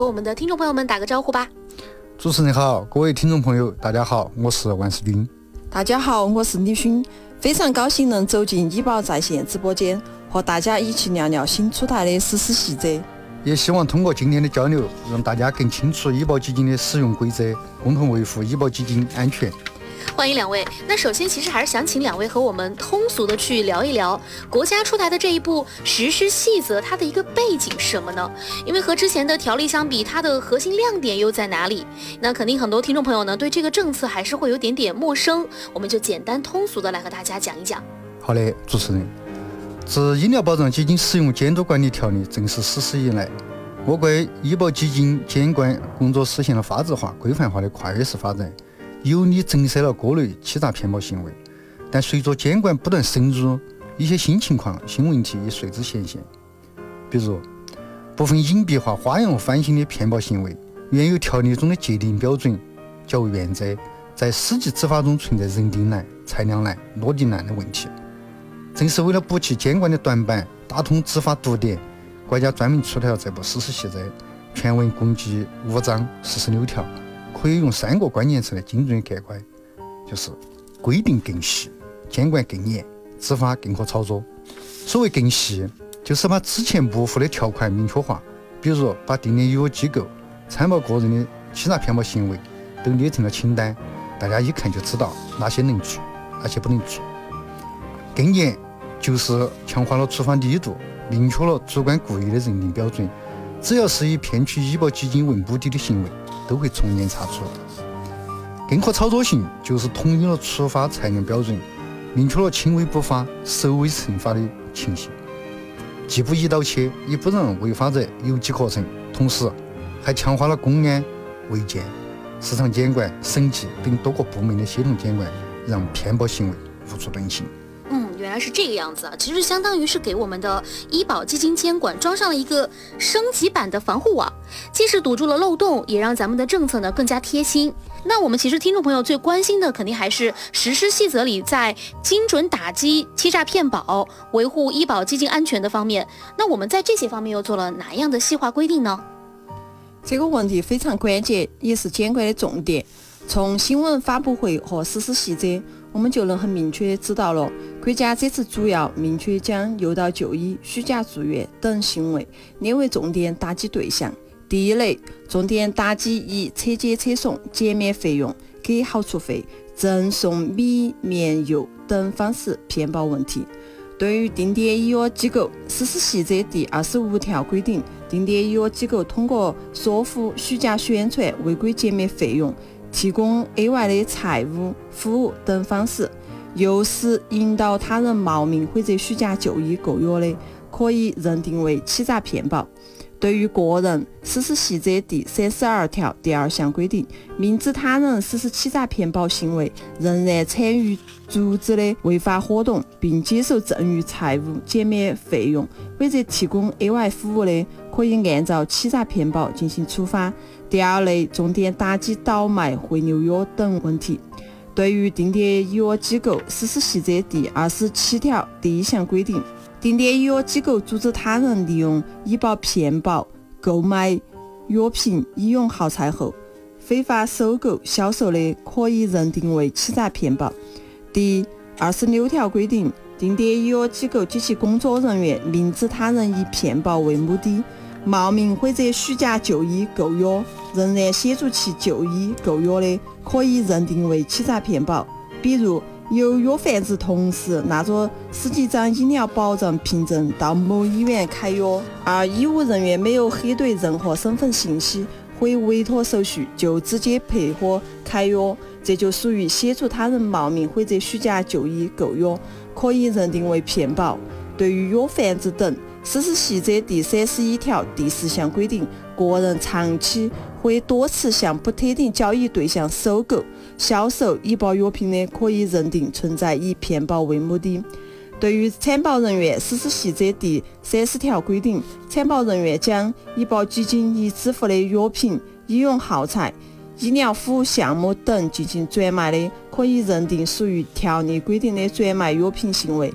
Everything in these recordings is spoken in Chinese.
和我们的听众朋友们打个招呼吧。 主持人好，各位听众朋友大家好，我是万世军。 大家好，我是李勋，非常高兴能走进医保在线直播间，和大家一起聊聊新出台的实施细则。 也希望通过今天的交流，让大家更清楚医保基金的使用规则，共同维护医保基金安全。 欢迎两位。那首先其实还是想请两位和我们通俗的去聊一聊国家出台的这一部实施细则，它的一个背景是什么呢？因为和之前的条例相比，它的核心亮点又在哪里？那肯定很多听众朋友呢对这个政策还是会有点陌生，我们就简单通俗的来和大家讲一讲。 好的，主持人。自医疗保障基金使用监督管理条例正式实施以来，我国医保基金监管工作实现了法治化、规范化的跨越式发展，有力震慑了各类欺诈骗保行为。但随着监管不断深入，一些新情况、新问题也随之显现。比如，部分隐蔽化、花样翻新的骗保行为，原有条例中的界定标准较为原则，在实际执法中存在认定难、裁量难、落地难的问题。正是为了补齐监管的短板，打通执法堵点，国家专门出台了这部实施细则，全文共计5章46条，可以用3个关键词来精准概括，就是规定更细、监管更严、执法更可操作。所谓更细，就是把之前模糊的条款明确化，比如把定点医药机构参保个人的欺诈骗保行为都列成了清单，大家一看就知道哪些能做，哪些不能做。更严就是强化了处罚力度，明确了主观故意的认定标准，只要是以骗取医保基金为目的的行为，都会从严查处。更可操作性就是统一了处罚裁量标准，明确了轻微不法、首违惩罚的情形，既不一刀切，也不让违法者有机可乘，同时还强化了公安、卫健、市场监管、审计等多个部门的协同监管，让骗保行为无处遁形。 原来是这个样子啊！其实相当于是给我们的医保基金监管装上了一个升级版的防护网，既是堵住了漏洞，也让咱们的政策呢更加贴心。那我们其实听众朋友最关心的肯定还是实施细则里在精准打击欺诈骗保、维护医保基金安全的方面，那我们在这些方面又做了哪样的细化规定呢？ 这个问题非常关键，也是监管的重点。从新闻发布会和实施细则，我们就能很明确地知道了，国家这次主要明确将诱导就医、虚假住院等行为列为重点打击对象。第一类，重点打击以车接车送、减免费用、给好处费、赠送米面油等方式骗保问题。对于定点医药机构，实施细则第25条规定，定点医药机构通过说服、虚假宣传、违规减免费用、提供额外的财务服务等方式，诱使引导他人冒名或者虚假就医购药的，可以认定为欺诈骗保。对于个人，实施细则第32条第2项规定，明知他人实施欺诈骗保行为，仍然参与组织的违法活动，并接受赠与财物、减免费用或者提供额外服务的，可以按照欺诈骗保进行处罚。第二类，重点打击倒卖、回流药等问题。对于定点医药机构，实施细则第27条第1项规定，定点医药机构组织他人利用医保骗保购买药品、医用耗材后，非法收购、销售的，可以认定为欺诈骗保。第26条规定，定点医药机构及其工作人员明知他人以骗保为目的，冒名或者虚假就医购药，仍然协助其就医购药的，可以认定为欺诈骗保。比如，有药贩子同时拿着10几张医疗保障凭证到某医院开药，而医务人员没有核对任何身份信息或委托手续，就直接配合开药，这就属于协助他人冒名或者虚假就医购药，可以认定为骗保。对于药贩子等，实施细则第31条第4项规定，个人长期或多次向不特定交易对象收购、销售医保药品的，可以认定存在以骗保为目的。对于参保人员，实施细则第30条规定，参保人员将医保基金已支付的药品、医用耗材、医疗服务项目等进行转卖的，可以认定属于条例规定的转卖药品行为，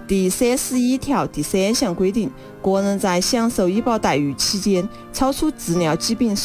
第31条第3项规定，个人在享受医保待遇期间超出治疗疾病